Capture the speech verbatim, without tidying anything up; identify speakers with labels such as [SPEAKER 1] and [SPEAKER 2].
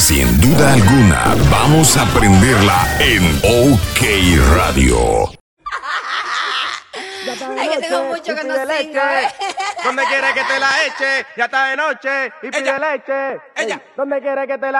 [SPEAKER 1] Sin duda alguna, vamos a aprenderla en OK Radio.
[SPEAKER 2] Ay, que tengo mucho que no sigo, ¿eh?
[SPEAKER 3] Donde quiere que te la eche, ya está de noche y pide
[SPEAKER 2] Ella.
[SPEAKER 3] leche.
[SPEAKER 2] Ella.
[SPEAKER 3] Donde quiere que te la